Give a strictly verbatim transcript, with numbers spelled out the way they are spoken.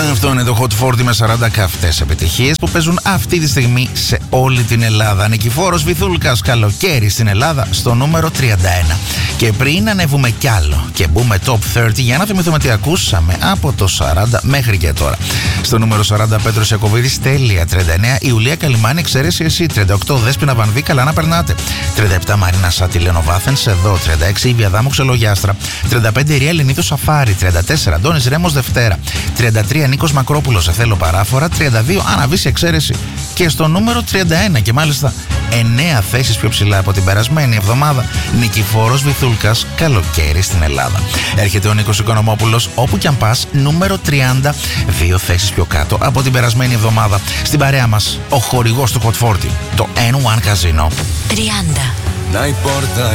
Αυτό είναι το Hot σαράντα με σαράντα καυτές επιτυχίες που παίζουν αυτή τη στιγμή σε όλη την Ελλάδα. Νικηφόρος Βυθούλκας, καλοκαίρι στην Ελλάδα, στο νούμερο τριάντα ένα. Και πριν ανέβουμε κι άλλο και μπούμε top τριάντα για να θυμηθούμε τι ακούσαμε από το σαράντα μέχρι και τώρα. Στο νούμερο σαράντα Πέτρος Ιακωβίδης, τέλεια. τριάντα εννέα Ιουλία Καλυμάνη, εξαίρεση εσύ. τριάντα οκτώ Δέσποινα Βανδύ, καλά να περνάτε. τριάντα επτά Μαρίνα Σάτι, Λένο Βάθενς, εδώ. τριάντα έξι Ήβια Δάμου, Ξελογιάστρα. τριάντα πέντε Ριέλ Λινίδου Σαφάρι. τριάντα τέσσερα Αντώνης Ρέμος, Δευτέρα. τριάντα τρία Νίκος Μακρόπουλος, σε θέλω παράφορα. τριάντα δύο Αναβίση, εξαίρεση. Και στο νούμερο τριάντα ένα και μάλιστα εννέα θέσεις πιο ψηλά από την περασμένη εβδομάδα, Νικηφόρος Βυθούλκας, καλοκαίρι στην Ελλάδα. Έρχεται ο Νίκος Οικονομόπουλος, όπου κι αν πας, νούμερο τριάντα, δύο θέσεις πιο κάτω από την περασμένη εβδομάδα. Στην παρέα μας, ο χορηγός του Hot σαράντα, το N one Casino. τριάντα.